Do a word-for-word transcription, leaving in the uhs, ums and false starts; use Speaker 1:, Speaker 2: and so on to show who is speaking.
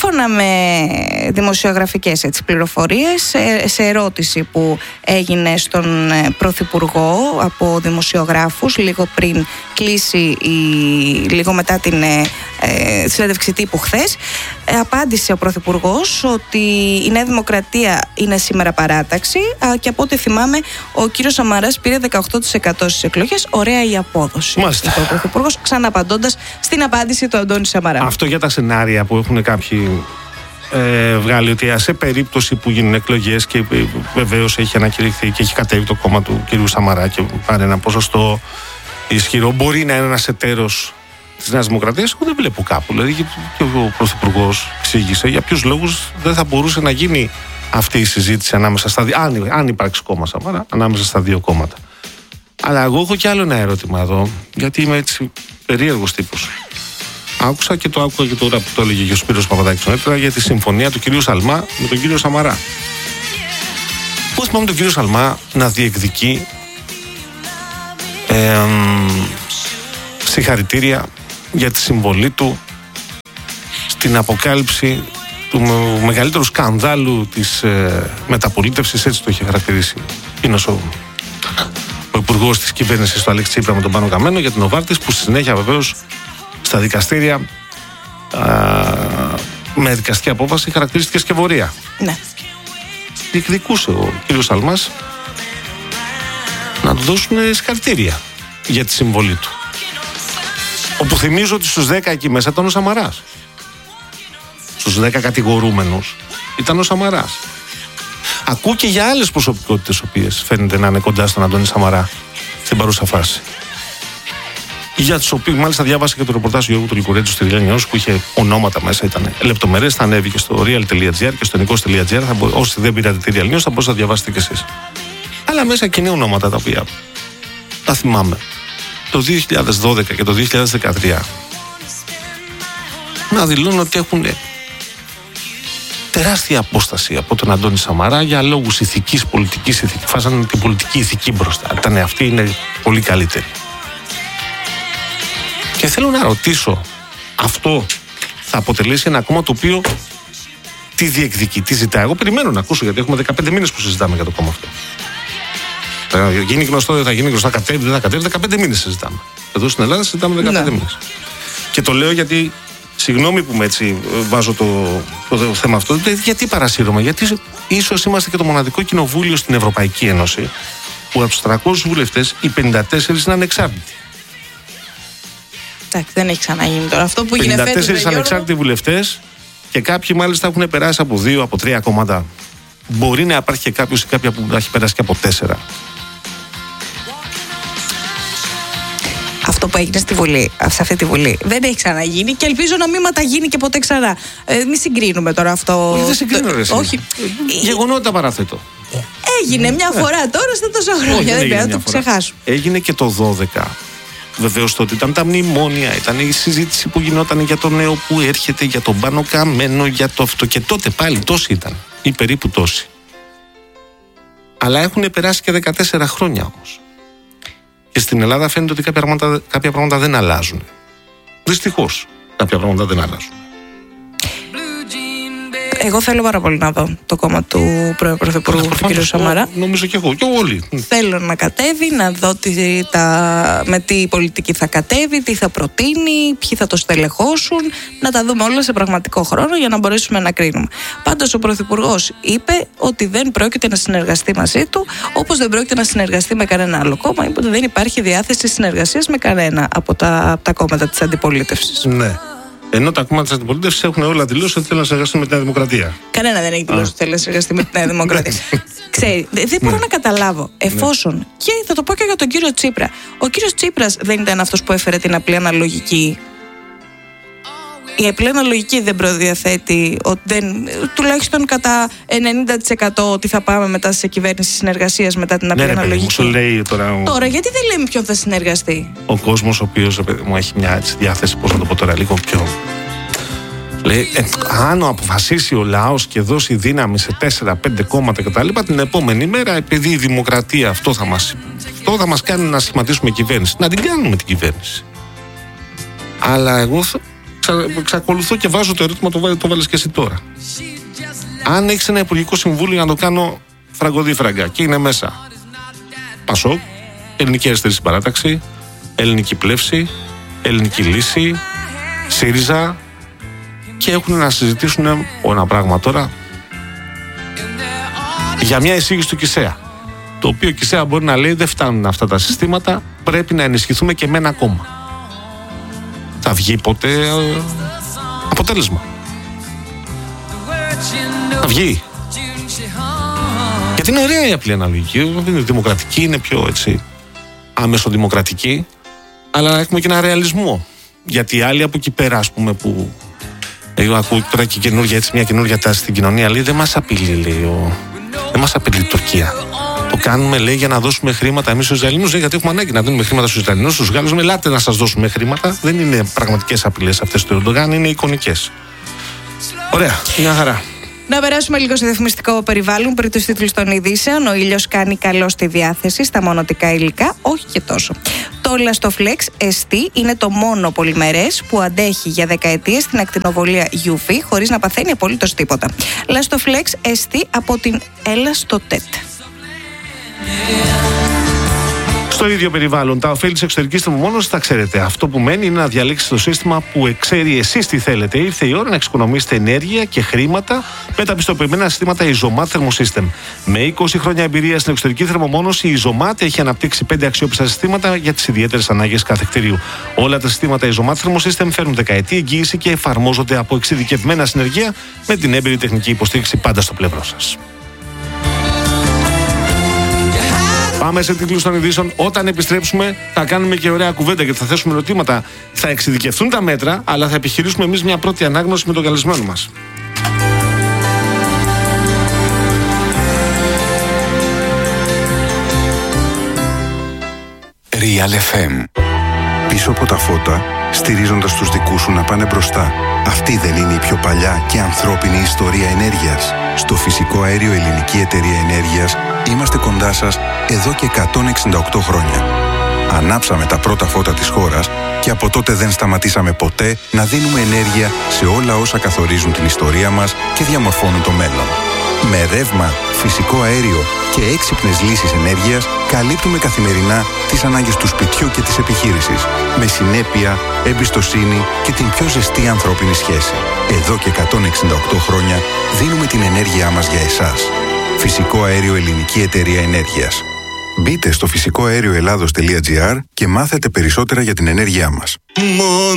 Speaker 1: σύμφωνα με δημοσιογραφικές έτσι, πληροφορίες, σε, σε ερώτηση που έγινε στον Πρωθυπουργό από δημοσιογράφους λίγο πριν κλείσει η, λίγο μετά την ε, συνέντευξη τύπου χθες, ε, απάντησε ο Πρωθυπουργός ότι η Νέα Δημοκρατία είναι σήμερα παράταξη α, και από ό,τι θυμάμαι ο κύριος Σαμαράς πήρε δεκαοκτώ τοις εκατό στις εκλογές. Ωραία η απόδοση.
Speaker 2: Μάλιστα.
Speaker 1: Είπε ο Πρωθυπουργός, ξαναπαντώντας στην απάντηση του Αντώνη Σαμαρά.
Speaker 2: Αυτό για τα σενάρια που έχουν κάποιοι ε, βγάλει, ότι σε περίπτωση που γίνουν εκλογές και ε, βεβαίως έχει ανακηρυχθεί και έχει κατέβει το κόμμα του κυρίου Σαμαρά και πάρει ένα ποσοστό ισχυρό, μπορεί να είναι ένας εταίρος της Νέας Δημοκρατίας. Εγώ δεν βλέπω κάπου. Δηλαδή και ο Πρωθυπουργός εξήγησε για ποιους λόγους δεν θα μπορούσε να γίνει αυτή η συζήτηση ανάμεσα στα δύο, αν, αν υπάρξει κόμμα Σαμαρά, ανάμεσα στα δύο κόμματα. Αλλά εγώ έχω κι άλλο ένα ερώτημα εδώ, γιατί είμαι έτσι περίεργος τύπος. Άκουσα και το άκουγα και τώρα που το έλεγε και ο Σπύρος Παπαδάκης νωρίτερα για τη συμφωνία του κυρίου Σαλμά με τον κύριο Σαμαρά. Πώς πάμε τον κύριο Σαλμά να διεκδικεί ε, συγχαρητήρια για τη συμβολή του στην αποκάλυψη του μεγαλύτερου σκανδάλου της ε, μεταπολίτευσης, έτσι το είχε χαρακτηρίσει είναι ο, ο υπουργός της κυβέρνησης του Αλέξη Τσίπρα με τον Πάνο Καμένο για την Νοβάρτης, που στη συνέχεια βεβαίως στα δικαστήρια α, με δικαστική απόφαση χαρακτηρίστηκε σκευωρία.
Speaker 1: Ναι.
Speaker 2: Διεκδικούσε ο κύριος Σαλμάς να του δώσουν συγχαρητήρια για τη συμβολή του. Όπου θυμίζω ότι στους δέκα εκεί μέσα ήταν ο Σαμαράς. Στους δέκα κατηγορούμενους ήταν ο Σαμαράς. Ακούω και για άλλες προσωπικότητες, οποίες φαίνεται να είναι κοντά στον Αντώνη Σαμαρά στην παρούσα φάση. Για τους οποίους μάλιστα διάβασα και το ρεπορτάζ του Γιώργου του Λικουρέτζου στη Daily News, που είχε ονόματα μέσα, ήταν λεπτομερές, θα ανέβει και στο real τελεία gr και στο nikos τελεία gr. Όσοι δεν πήρατε τη Daily News θα μπορούσατε να διαβάσετε κι εσείς. Αλλά μέσα και είναι ονόματα τα οποία τα θυμάμαι το δύο χιλιάδες δώδεκα και το δύο χιλιάδες δεκατρία να δηλώνουν ότι έχουν τεράστια απόσταση από τον Αντώνη Σαμαρά για λόγους ηθικής, πολιτικής ηθικής. Φάσανε την πολιτική ηθική μπροστά. Ήταν αυτή, είναι πολύ καλύτερη. Και θέλω να ρωτήσω, αυτό θα αποτελέσει ένα κόμμα το οποίο τι διεκδικεί, τι ζητά? Εγώ περιμένω να ακούσω, γιατί έχουμε δεκαπέντε μήνες που συζητάμε για το κόμμα αυτό. Θα γίνει γνωστό, δεν θα γίνει γνωστό, θα κατέβει, δεν θα κατέβει, δεκαπέντε μήνες συζητάμε. Εδώ στην Ελλάδα συζητάμε δεκαπέντε μήνες. Και το λέω γιατί, συγγνώμη που με έτσι βάζω το, το, το θέμα αυτό, γιατί παρασύρωμα? Γιατί ίσως είμαστε και το μοναδικό κοινοβούλιο στην Ευρωπαϊκή Ένωση που από τους τριακόσιους βουλευτές οι πενήντα τέσσερις είναι ανεξάρτητοι.
Speaker 1: Εντάξει, δεν έχει ξαναγίνει τώρα αυτό που γίνεται.
Speaker 2: πενήντα τέσσερις ανεξάρτητοι βουλευτές και κάποιοι μάλιστα έχουν περάσει από δύο, από τρία κόμματα. Μπορεί να υπάρχει και κάποιος ή κάποια που έχει περάσει και από τέσσερα.
Speaker 1: Αυτό που έγινε στη Βουλή, σε αυτή τη Βουλή, δεν έχει ξαναγίνει και ελπίζω να μην ματαγίνει και ποτέ ξανά. Ε, μην συγκρίνουμε τώρα αυτό.
Speaker 2: Όχι, δεν συγκρίνω, ρε, όχι. Γεγονότα παραθέτω.
Speaker 1: Έγινε μια φορά τώρα στα τόσα χρόνια. Δεν πρέπει να το ξεχάσουμε.
Speaker 2: Έγινε και το δώδεκα. Βεβαίως τότε ήταν τα μνημόνια, ήταν η συζήτηση που γινόταν για το νέο που έρχεται, για τον Πάνο Καμένο, για το αυτό. Και τότε πάλι τόσοι ήταν, ή περίπου τόσοι. Αλλά έχουν περάσει και δεκατέσσερα χρόνια όμως. Και στην Ελλάδα φαίνεται ότι κάποια πράγματα, κάποια πράγματα δεν αλλάζουν. Δυστυχώς, κάποια πράγματα δεν αλλάζουν.
Speaker 1: Εγώ θέλω πάρα πολύ να δω το κόμμα του πρώην Πρωθυπουργού, του κ. Σαμαρά.
Speaker 2: Νομίζω και εγώ, και όλοι.
Speaker 1: Θέλω να κατέβει, να δω τι, τα, με τι πολιτική θα κατέβει, τι θα προτείνει, ποιοι θα το στελεχώσουν, να τα δούμε όλα σε πραγματικό χρόνο για να μπορέσουμε να κρίνουμε. Πάντως ο Πρωθυπουργός είπε ότι δεν πρόκειται να συνεργαστεί μαζί του, όπως δεν πρόκειται να συνεργαστεί με κανένα άλλο κόμμα, είπε ότι δεν υπάρχει διάθεση συνεργασίας με κανένα από τα, από τα κόμματα της αντιπολίτευσης.
Speaker 2: Ναι. Ενώ τα κόμματα της αντιπολίτευσης έχουν όλα δηλώσει ότι θέλουν να συνεργαστούν με τη Νέα Δημοκρατία.
Speaker 1: Κανένα δεν έχει δηλώσει ότι θέλει να συνεργαστεί με τη Νέα Δημοκρατία. Ξέρει, δεν μπορώ
Speaker 2: ναι.
Speaker 1: να καταλάβω. Εφόσον. Ναι. Και θα το πω και για τον κύριο Τσίπρα. Ο κύριος Τσίπρας δεν ήταν αυτός που έφερε την απλή αναλογική. Η απλή αναλογική δεν προδιαθέτει, ότι δεν, τουλάχιστον κατά ενενήντα τοις εκατό ότι θα πάμε μετά σε κυβέρνηση συνεργασίας μετά την απλή ναι, αναλογική.
Speaker 2: Μου λέει τώρα, ο...
Speaker 1: τώρα, γιατί δεν λέμε ποιον θα συνεργαστεί?
Speaker 2: Ο κόσμος, ο οποίος μου έχει μια έτσι, διάθεση, πώς να το πω τώρα, λίγο πιο. Λέει, ε, αν αποφασίσει ο λαός και δώσει δύναμη σε τέσσερα πέντε κόμματα κτλ., την επόμενη μέρα, επειδή η δημοκρατία αυτό θα μας, αυτό θα μας κάνει να σχηματίσουμε κυβέρνηση. Να την κάνουμε την κυβέρνηση. Αλλά εγώ. εξακολουθώ και βάζω το ερώτημα, το, το βάλεις και εσύ τώρα. Αν έχεις ένα υπουργικό συμβούλιο, να το κάνω φραγκοδίφραγκα και είναι μέσα Πασόκ, Ελληνική Αριστερή Συμπαράταξη, Ελληνική Πλεύση, Ελληνική Λύση, ΣΥΡΙΖΑ, και έχουν να συζητήσουν ένα πράγμα τώρα για μια εισήγηση του ΚΙΣΕΑ, το οποίο ΚΙΣΕΑ μπορεί να λέει δεν φτάνουν αυτά τα συστήματα, πρέπει να ενισχυθούμε και με ένα κόμμα. Θα βγει ποτέ ε, αποτέλεσμα? Θα βγει? Γιατί είναι ωραία η απλή αναλογική, είναι δημοκρατική, είναι πιο έτσι άμεσο δημοκρατική, αλλά έχουμε και ένα ρεαλισμό. Γιατί οι άλλοι από εκεί πέρα, ας πούμε, που εγώ ακούω τώρα και καινούργια, έτσι, μια καινούργια τάση στην κοινωνία, λέει δεν μας απειλεί, λέει, ο... δεν μας απειλεί η Τουρκία. Το κάνουμε, λέει, για να δώσουμε χρήματα εμείς στους Ισραηλινούς, γιατί έχουμε ανάγκη να δίνουμε χρήματα στους Ισραηλινούς, στους Γάλλους. Ελάτε να σας δώσουμε χρήματα. Δεν είναι πραγματικές απειλές αυτές του Ερντογάν, είναι εικονικές. Ωραία, μια χαρά.
Speaker 1: Να περάσουμε λίγο σε διαφημιστικό περιβάλλον πριν τους τίτλους των ειδήσεων. Ο ήλιος κάνει καλό στη διάθεση στα μονοτικά υλικά, όχι και τόσο. Το Lastoflex ες τι είναι το μόνο πολυμερές που αντέχει για δεκαετίες στην ακτινοβολία γιου βι χωρίς να παθαίνει απολύτως τίποτα. Lastoflex ες τι από την Elastotet.
Speaker 2: Στο ίδιο περιβάλλον, τα ωφέλη της εξωτερικής θερμομόνωσης τα ξέρετε. Αυτό που μένει είναι να διαλέξετε το σύστημα που ξέρει εσείς τι θέλετε. Ήρθε η ώρα να εξοικονομήσετε ενέργεια και χρήματα με τα πιστοποιημένα συστήματα Isomat Thermosystem. Με είκοσι χρόνια εμπειρία στην εξωτερική θερμομόνωση, η Isomat έχει αναπτύξει πέντε αξιόπιστα συστήματα για τις ιδιαίτερες ανάγκες κάθε κτηρίου. Όλα τα συστήματα Isomat Thermosystem φέρνουν δεκαετή εγγύηση και εφαρμόζονται από εξειδικευμένα συνεργεία με την έμπειρη τεχνική υποστήριξη πάντα στο πλευρό σας. Πάμε σε τίτλους των ειδήσεων. Όταν επιστρέψουμε θα κάνουμε και ωραία κουβέντα γιατί θα θέσουμε ερωτήματα. Θα εξειδικευτούν τα μέτρα, αλλά θα επιχειρήσουμε εμείς μια πρώτη ανάγνωση με τον καλεσμένο μας.
Speaker 3: Real εφ εμ. Πίσω από τα φώτα, στηρίζοντας τους δικούς σου να πάνε μπροστά. Αυτή δεν είναι η πιο παλιά και ανθρώπινη ιστορία ενέργειας? Στο Φυσικό Αέριο Ελληνική Εταιρεία Ενέργειας είμαστε κοντά σας εδώ και εκατόν εξήντα οκτώ χρόνια. Ανάψαμε τα πρώτα φώτα της χώρας και από τότε δεν σταματήσαμε ποτέ να δίνουμε ενέργεια σε όλα όσα καθορίζουν την ιστορία μας και διαμορφώνουν το μέλλον. Με ρεύμα, φυσικό αέριο και έξυπνες λύσεις ενέργειας καλύπτουμε καθημερινά τις ανάγκες του σπιτιού και της επιχείρησης. Με συνέπεια, εμπιστοσύνη και την πιο ζεστή ανθρώπινη σχέση. Εδώ και εκατόν εξήντα οκτώ χρόνια δίνουμε την ενέργειά μας για εσάς. Φυσικό Αέριο Ελληνική Εταιρεία Ενέργειας. Μπείτε στο φυσικό αέριο ελλάδος τελεία τζι άρ και μάθετε περισσότερα για την ενέργειά μας.